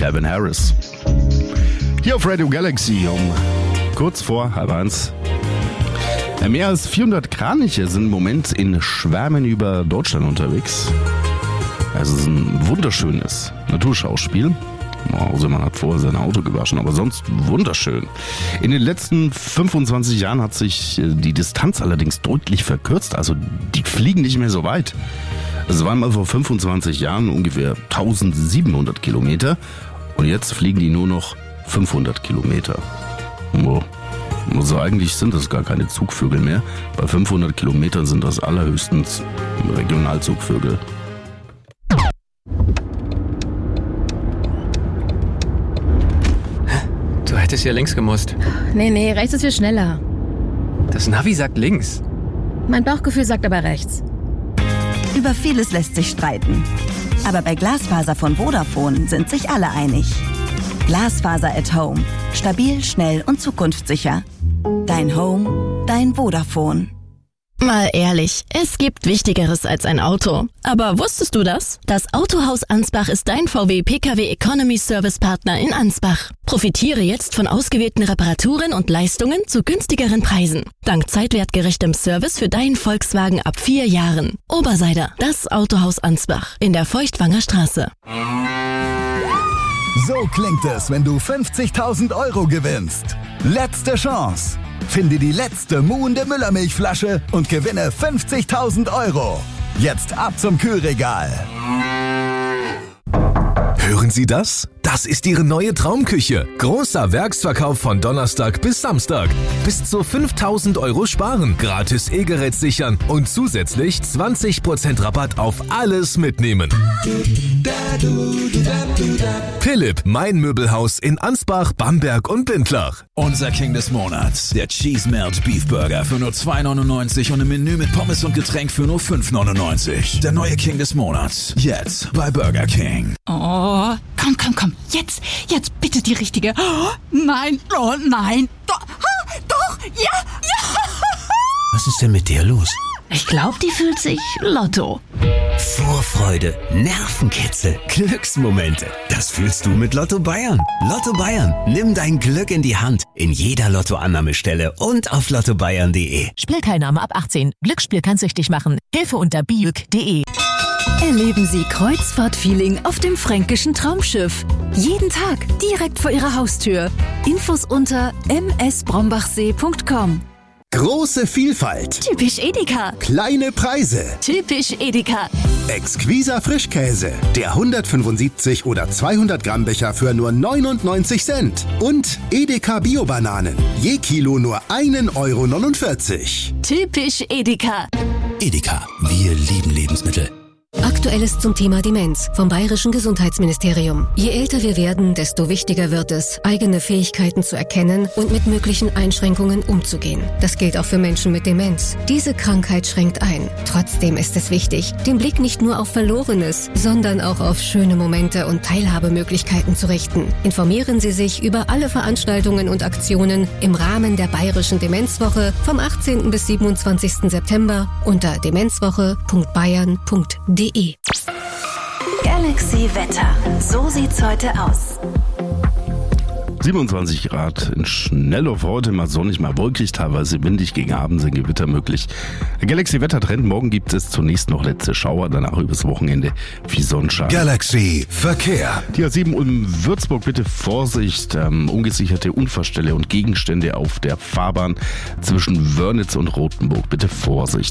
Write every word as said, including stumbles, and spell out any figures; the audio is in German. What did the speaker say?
Calvin Harris. Hier auf Radio Galaxy um kurz vor halb eins. Mehr als vierhundert Kraniche sind im Moment in Schwärmen über Deutschland unterwegs. Also es ist ein wunderschönes Naturschauspiel. Außer man hat vorher sein Auto gewaschen, aber sonst wunderschön. In den letzten fünfundzwanzig Jahren hat sich die Distanz allerdings deutlich verkürzt. Also die fliegen nicht mehr so weit. Es waren mal vor fünfundzwanzig Jahren ungefähr eintausendsiebenhundert Kilometer und jetzt fliegen die nur noch fünfhundert Kilometer. Oh. Also eigentlich sind das gar keine Zugvögel mehr. Bei fünfhundert Kilometern sind das allerhöchstens Regionalzugvögel. Du hättest ja links gemusst. Nee, nee, rechts ist viel schneller. Das Navi sagt links. Mein Bauchgefühl sagt aber rechts. Über vieles lässt sich streiten. Aber bei Glasfaser von Vodafone sind sich alle einig. Glasfaser at Home. Stabil, schnell und zukunftssicher. Dein Home, dein Vodafone. Mal ehrlich, es gibt Wichtigeres als ein Auto. Aber wusstest du das? Das Autohaus Ansbach ist dein V W P K W Economy Service Partner in Ansbach. Profitiere jetzt von ausgewählten Reparaturen und Leistungen zu günstigeren Preisen. Dank zeitwertgerechtem Service für deinen Volkswagen ab vier Jahren. Oberseider, das Autohaus Ansbach in der Feuchtwanger Straße. So klingt es, wenn du fünfzigtausend Euro gewinnst. Letzte Chance. Finde die letzte muhende Müllermilchflasche und gewinne fünfzigtausend Euro. Jetzt ab zum Kühlregal. Hören Sie das? Das ist Ihre neue Traumküche. Großer Werksverkauf von Donnerstag bis Samstag. Bis zu fünftausend Euro sparen, gratis E-Gerät sichern und zusätzlich zwanzig Prozent Rabatt auf alles mitnehmen. Philipp, mein Möbelhaus in Ansbach, Bamberg und Bindlach. Unser King des Monats, der Cheese Melt Beef Burger für nur zwei neunundneunzig und ein Menü mit Pommes und Getränk für nur fünf neunundneunzig. Der neue King des Monats, jetzt bei Burger King. Oh, komm, komm, komm, jetzt, jetzt bitte die richtige. Oh, nein, oh nein, doch, ah, doch, ja, ja. Was ist denn mit der los? Ich glaube, die fühlt sich Lotto. Vorfreude, Nervenkitzel, Glücksmomente. Das fühlst du mit Lotto Bayern. Lotto Bayern, nimm dein Glück in die Hand. In jeder Lottoannahmestelle und auf lotto bayern punkt de. Spielteilnahme ab achtzehn. Glücksspiel kann süchtig machen. Hilfe unter biuk punkt de. Erleben Sie Kreuzfahrt-Feeling auf dem fränkischen Traumschiff. Jeden Tag direkt vor Ihrer Haustür. Infos unter m s brombachsee punkt com. Große Vielfalt. Typisch Edeka. Kleine Preise. Typisch Edeka. Exquiser Frischkäse. Der hundertfünfundsiebzig oder zweihundert Gramm Becher für nur neunundneunzig Cent. Und Edeka Bio-Bananen. Je Kilo nur ein Euro neunundvierzig. Typisch Edeka. Edeka, wir lieben Lebensmittel. Aktuelles zum Thema Demenz vom Bayerischen Gesundheitsministerium. Je älter wir werden, desto wichtiger wird es, eigene Fähigkeiten zu erkennen und mit möglichen Einschränkungen umzugehen. Das gilt auch für Menschen mit Demenz. Diese Krankheit schränkt ein. Trotzdem ist es wichtig, den Blick nicht nur auf Verlorenes, sondern auch auf schöne Momente und Teilhabemöglichkeiten zu richten. Informieren Sie sich über alle Veranstaltungen und Aktionen im Rahmen der Bayerischen Demenzwoche vom achtzehnten bis siebenundzwanzigsten September unter demenzwoche punkt bayern punkt de. Galaxy Wetter. So sieht's heute aus. siebenundzwanzig Grad in Schnelloff, heute mal sonnig, mal wolkig, teilweise windig, gegen Abend sind Gewitter möglich. Galaxy Wettertrend, morgen gibt es zunächst noch letzte Schauer, danach übers Wochenende viel Sonnenschein. Galaxy Verkehr. Die A sieben in Würzburg, bitte Vorsicht, ähm, ungesicherte Unfallstelle und Gegenstände auf der Fahrbahn zwischen Wörnitz und Rothenburg, bitte Vorsicht.